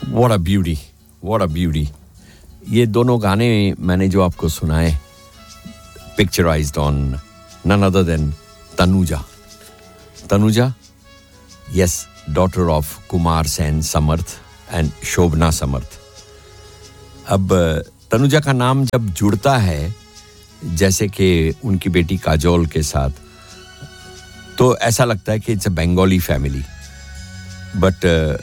What a beauty, what a beauty. ये दोनों गाने मैंने जो आपको सुनाए, picturized on none other than Tanuja. Tanuja, yes, daughter of Kumar Sen Samarth and Shobna Samarth. अब तनुजा का नाम जब जुड़ता है जैसे कि उनकी बेटी काजोल के साथ, तो ऐसा लगता है कि it's a Bengali family. But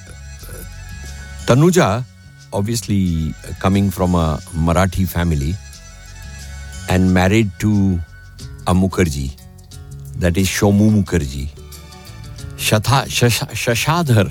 Tanuja obviously coming from a Marathi family and married to a Mukherjee, that is Shomu Mukherjee. Sashadhar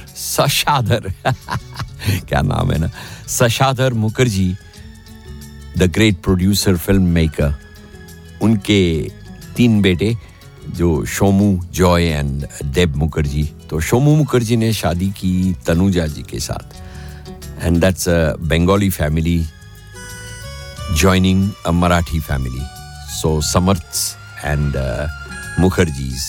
क्या नाम है ना, Sashadhar Mukherjee, the great producer filmmaker. उनके 3 बेटे जो शोमू, जॉय एंड डेब मुखर्जी. तो शोमू मुखर्जी ने शादी की तनुजा जी के साथ. And that's a Bengali family joining a Marathi family. So Samarths and Mukherjees.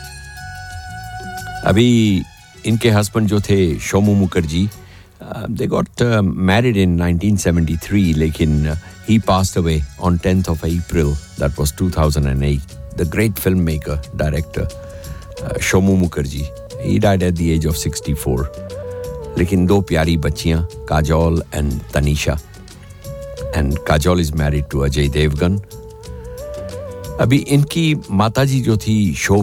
अभी इनके husband जो थे Shomu Mukherjee, they got married in 1973, लेकिन he passed away on 10th of April, that was 2008. The great filmmaker, director, Shomu Mukherjee. He died at the age of 64. लेकिन 2 प्यारी बच्चियां, Kajol and Tanisha. And Kajol is married to Ajay Devgan. अभी इनकी माताजी जो थी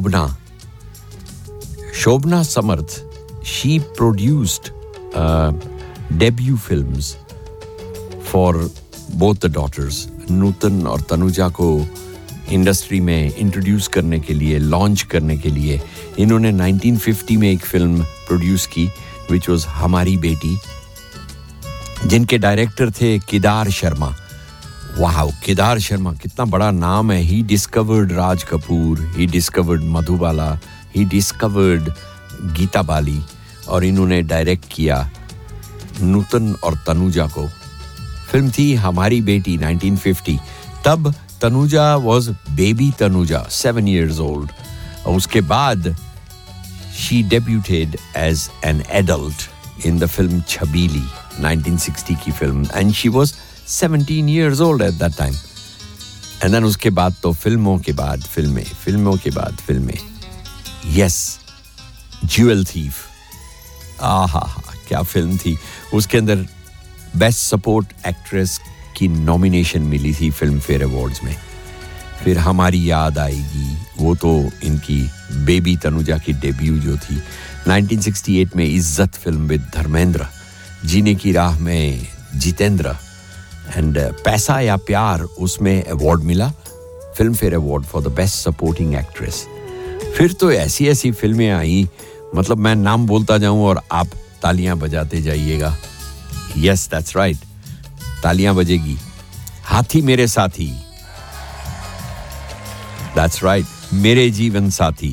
शोभना समर्थ, she produced debut films for both the daughters. नूतन और तनुजा को इंडस्ट्री में इंट्रोड्यूस करने के लिए, लॉन्च करने के लिए इन्होंने 1950 में एक फिल्म प्रोड्यूस की which was हमारी बेटी, जिनके डायरेक्टर थे केदार शर्मा. वाह, केदार शर्मा कितना बड़ा नाम है. He discovered Raj Kapoor, he discovered Madhubala, he discovered Geeta Bali, और इन्होंने डायरेक्ट किया नूतन और तनुजा को. फिल्म थी हमारी बेटी 1950. तब Tanuja was baby Tanuja, 7 years old. और उसके बाद she debuted as an adult in the film Chhabili, 1960 की film, and she was 17 years old at that time. And then उसके बाद तो फिल्मों के बाद फिल्में. Yes, Jewel Thief. आहा, क्या फिल्म थी. उसके अंदर बेस्ट सपोर्ट एक्ट्रेस की नॉमिनेशन मिली थी फिल्म फेयर अवार्ड्स में. फिर हमारी याद आएगी, वो तो इनकी बेबी तनुजा की डेब्यू जो थी. 1968 में इज्जत फिल्म विद धर्मेंद्र, जीने की राह में जितेंद्र, एंड पैसा या प्यार, उसमें अवार्ड मिला, film fair award for the best supporting actress. फिर तो ऐसी फिल्में आई, मतलब मैं नाम बोलता जाऊं और आप तालियां बजाते जाइएगा. यस, दैट्स राइट, तालियां बजेगी. हाथी मेरे साथी, दैट्स राइट, मेरे जीवन साथी.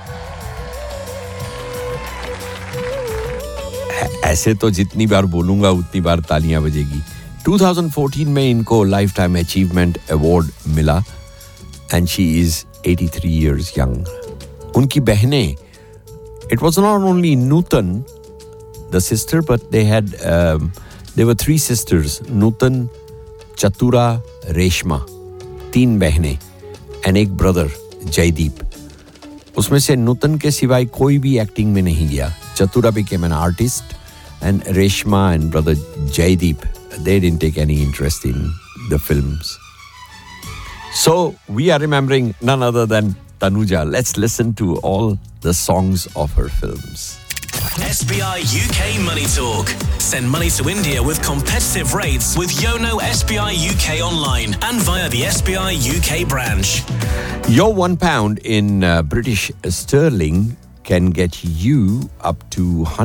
ऐसे तो जितनी बार बोलूंगा उतनी बार तालियां बजेगी. 2014 में इनको लाइफ टाइम अचीवमेंट अवार्ड मिला and she is 83 years young. उनकी बहनें, it was not only Nutan, the sister, but there were 3 sisters, Nutan, Chatura, Reshma. 3 बहनें and एक ब्रदर जयदीप. उसमें से नूतन के सिवाय कोई भी एक्टिंग में नहीं गया. चतुरा became an artist and Reshma and brother Jaideep, they didn't take any interest in the films. So we are remembering none other than Tanuja. Let's listen to all the songs of her films. SBI UK Money Talk. Send money to India with competitive rates with Yono SBI UK online and via the SBI UK branch. Your £1 in British sterling can get you up to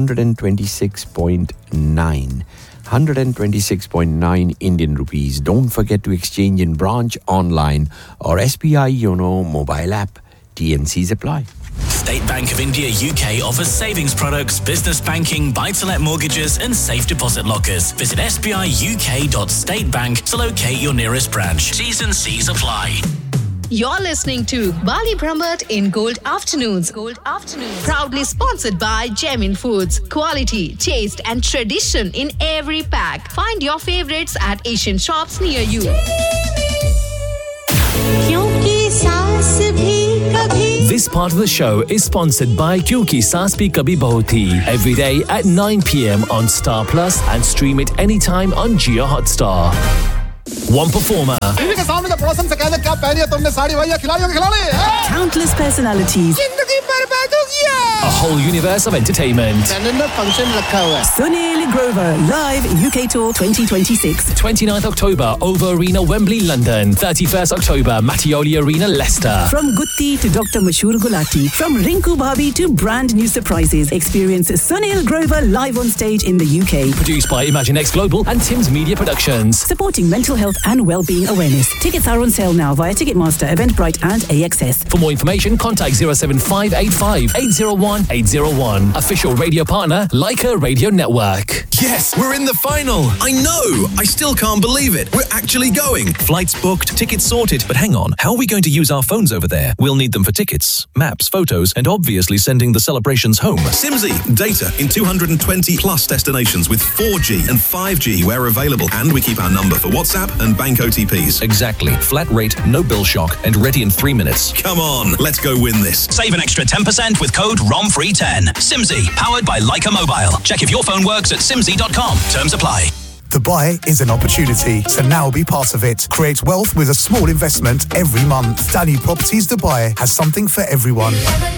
126.9 Indian rupees. Don't forget to exchange in branch, online or SBI Yono mobile app. TNCs apply. State Bank of India UK offers savings products, business banking, buy-to-let mortgages and safe deposit lockers. Visit sbiuk.statebank to locate your nearest branch. T's and C's apply. You're listening to Bali Brahmat in Gold Afternoons. Gold Afternoons. Proudly sponsored by Gemin Foods. Quality, taste and tradition in every pack. Find your favorites at Asian shops near you. This part of the show is sponsored by Kyunki Saas Bhi Kabhi Bahu Thi. Every day at 9 p.m. on Star Plus and stream it anytime on Jio Hotstar. One performer. Countless personalities. A whole universe of entertainment. Sunil Grover, live UK Tour 2026. 29th October, OVO Arena, Wembley, London. 31st October, Mattioli Arena, Leicester. From Gutti to Dr. Mashur Gulati. From Rinku Bhabi to brand new surprises. Experience Sunil Grover live on stage in the UK. Produced by ImagineX Global and Tim's Media Productions. Supporting mental health and well-being awareness. Tickets are on sale now via Ticketmaster, Eventbrite and AXS. For more information, contact 07585 801 801. Official radio partner, Leica Radio Network. Yes, we're in the final. I know. I still can't believe it. We're actually going. Flights booked, tickets sorted. But hang on, how are we going to use our phones over there? We'll need them for tickets, maps, photos, and obviously sending the celebrations home. Simsy, data in 220 plus destinations with 4G and 5G where available. And we keep our number for WhatsApp and bank OTPs. Exactly. Flat rate, no bill shock, and ready in 3 minutes. Come on, let's go win this. Save an extra 10% with code ROMFREE10. Simsy, powered by Leica Mobile. Check if your phone works at simsy.com. Terms apply. Dubai is an opportunity, so now be part of it. Create wealth with a small investment every month. Danube Properties Dubai has something for everyone.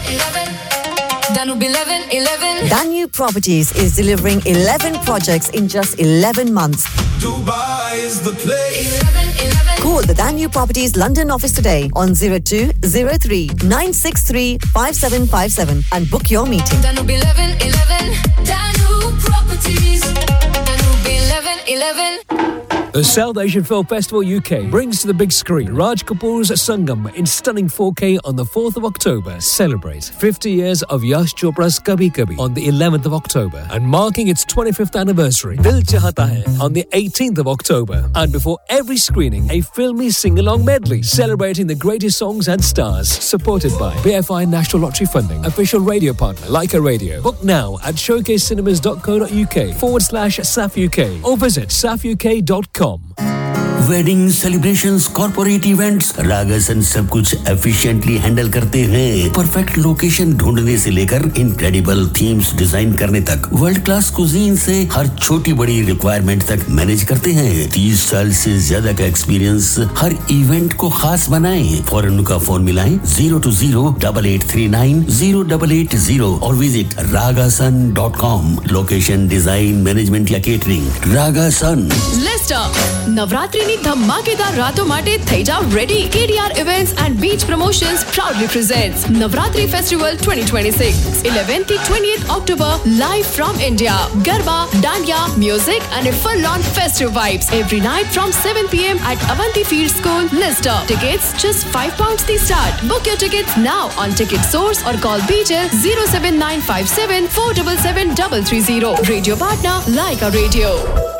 Danube Properties is delivering 11 projects in just 11 months. Dubai is the place. Call the Danube Properties London office today on 0203 963 5757 and book your meeting. Danube 1111. Danube Properties. Danube 1111. The South Asian Film Festival UK brings to the big screen Raj Kapoor's Sangam in stunning 4K on the 4th of October. Celebrate 50 years of Yash Chopra's Kabhi Kabhi on the 11th of October and marking its 25th anniversary, Dil Chahta Hai on the 18th of October. And before every screening, a filmy sing-along medley celebrating the greatest songs and stars. Supported by BFI National Lottery Funding, official radio partner Leica Radio. Book now at showcasecinemas.co.uk/SAF UK or visit safuk.com. Wedding celebrations, corporate events, रागासन सब कुछ efficiently handle करते हैं। Perfect location ढूंढने से लेकर incredible themes design करने तक, world class cuisine से हर छोटी बड़ी रिक्वायरमेंट तक मैनेज करते हैं। 30 साल से ज्यादा का एक्सपीरियंस हर इवेंट को खास बनाएं। फौरन उनका फोन मिलाएं 020-8839-0880 और visit ragasan.com। Location, design, management या केटरिंग, रागासन। Leicester, નવરાત્રીની ધમાકેદાર રાતો માટે થઈ જાવ ready. KDR Events and Beach Promotions proudly presents Navratri Festival 2026, 11th to 20th October, live from India. Garba, Dandiya, music and a full-on festive vibes every night from 7 p.m. at Avanti Field School, Leicester. Tickets just £5 the start. Book your tickets now on Ticket Source or call BJL 07957 477 330. Radio partner Leica Radio.